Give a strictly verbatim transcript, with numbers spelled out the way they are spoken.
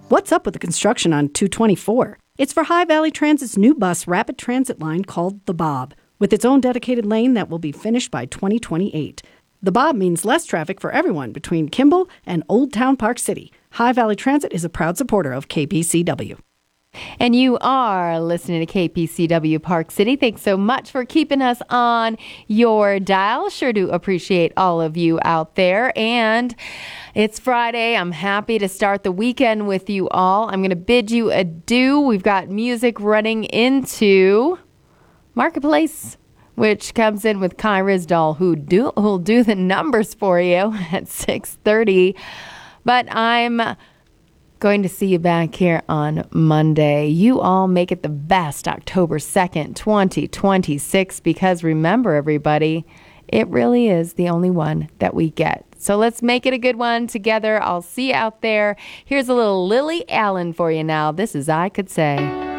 What's up with the construction on two twenty-four? It's for High Valley Transit's new bus rapid transit line called the Bob, with its own dedicated lane that will be finished by twenty twenty-eight. The Bob means less traffic for everyone between Kimball and Old Town Park City. High Valley Transit is a proud supporter of K P C W. And you are listening to K P C W Park City. Thanks so much for keeping us on your dial. Sure do appreciate all of you out there. And it's Friday. I'm happy to start the weekend with you all. I'm going to bid you adieu. We've got music running into Marketplace, which comes in with Kai Rizdal, who do, who'll do the numbers for you at six thirty. But I'm going to see you back here on Monday. You all make it the best October second, twenty twenty-six, because remember, everybody, it really is the only one that we get. So let's make it a good one together. I'll see you out there. Here's a little Lily Allen for you now. This is I Could Say.